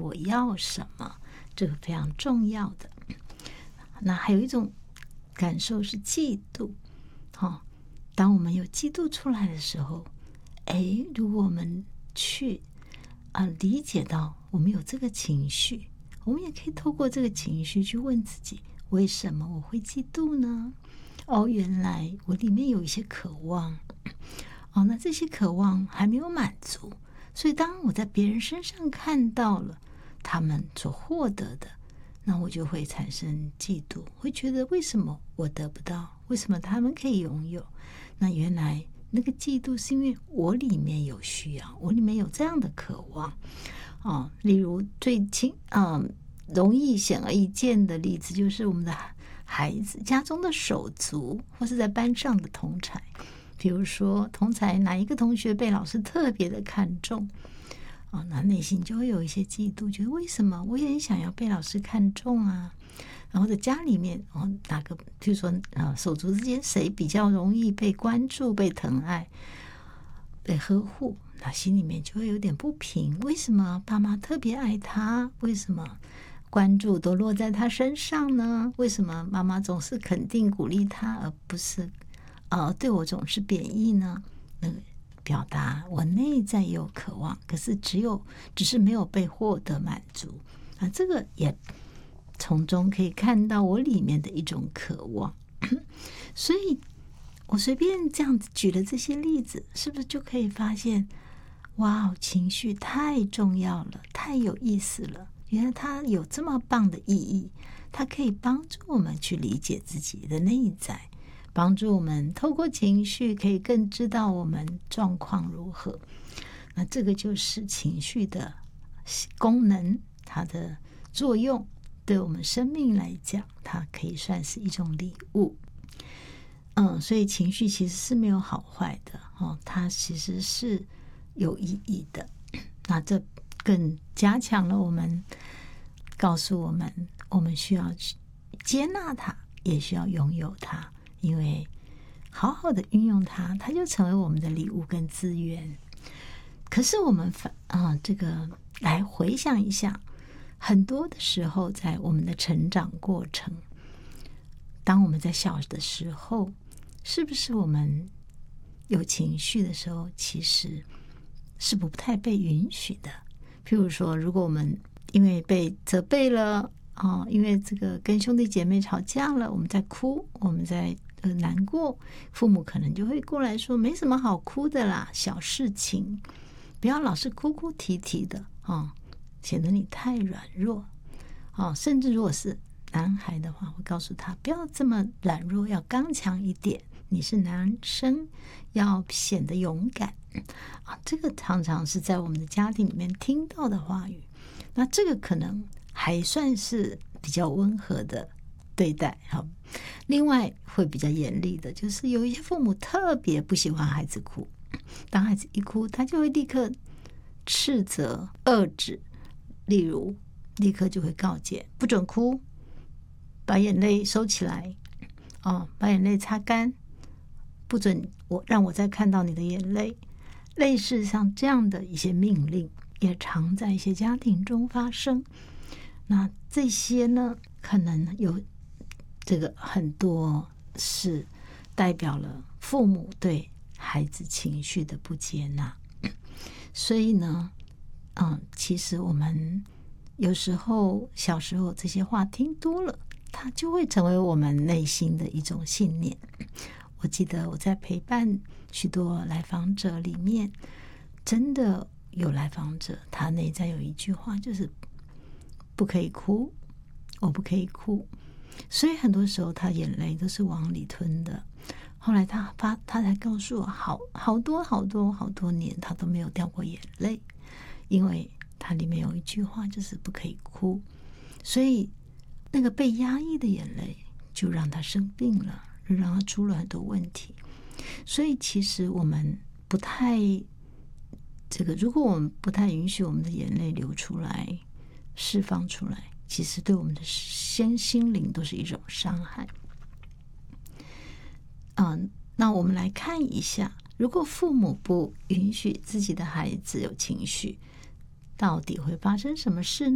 我要什么，这个非常重要的。那还有一种感受是嫉妒，当我们有嫉妒出来的时候，如果我们去理解到我们有这个情绪，我们也可以透过这个情绪去问自己，为什么我会嫉妒呢？原来我里面有一些渴望，那这些渴望还没有满足，所以当我在别人身上看到了他们所获得的，那我就会产生嫉妒，会觉得为什么我得不到，为什么他们可以拥有？那原来那个嫉妒是因为我里面有需要，我里面有这样的渴望。例如最容易显而易见的例子就是我们的孩子家中的手足，或是在班上的同侪。比如说同侪哪一个同学被老师特别的看重，那内心就会有一些嫉妒，觉得为什么我也想要被老师看重啊？然后在家里面，比如说手足之间谁比较容易被关注、被疼爱、被呵护，那心里面就会有点不平。为什么爸妈特别爱他？为什么关注都落在他身上呢？为什么妈妈总是肯定鼓励他，而不是对我总是贬义呢？表达我内在也有渴望，可是只是没有被获得满足这个也从中可以看到我里面的一种渴望。所以我随便这样子举了这些例子，是不是就可以发现，哇，情绪太重要了，太有意思了，原来它有这么棒的意义，它可以帮助我们去理解自己的内在，帮助我们透过情绪可以更知道我们状况如何。那这个就是情绪的功能，它的作用对我们生命来讲，它可以算是一种礼物。所以情绪其实是没有好坏的它其实是有意义的。那这更加强了我们，告诉我们我们需要接纳它，也需要拥有它，因为好好的运用它，它就成为我们的礼物跟资源。可是我们这个来回想一下，很多的时候在我们的成长过程，当我们在小的时候，是不是我们有情绪的时候其实是不太被允许的？譬如说，如果我们因为被责备了因为这个跟兄弟姐妹吵架了，我们在哭，我们在难过，父母可能就会过来说，没什么好哭的啦，小事情，不要老是哭哭啼啼的显得你太软弱甚至如果是男孩的话，会告诉他不要这么软弱，要刚强一点，你是男生，要显得勇敢这个常常是在我们的家庭里面听到的话语。那这个可能还算是比较温和的对待另外会比较严厉的，就是有一些父母特别不喜欢孩子哭，当孩子一哭，他就会立刻斥责、遏制，例如立刻就会告诫不准哭，把眼泪收起来把眼泪擦干，不准让我再看到你的眼泪。类似像这样的一些命令也常在一些家庭中发生。那这些呢，可能有这个很多是代表了父母对孩子情绪的不接纳。所以呢其实我们有时候小时候这些话听多了，它就会成为我们内心的一种信念。我记得我在陪伴许多来访者里面，真的有来访者他内在有一句话，就是不可以哭，我不可以哭。所以很多时候他眼泪都是往里吞的。后来他才告诉我，好多年他都没有掉过眼泪，因为他里面有一句话就是不可以哭。所以那个被压抑的眼泪就让他生病了，就让他出了很多问题。所以其实我们不太如果我们不太允许我们的眼泪流出来、释放出来，其实对我们的心灵都是一种伤害。那我们来看一下，如果父母不允许自己的孩子有情绪，到底会发生什么事呢？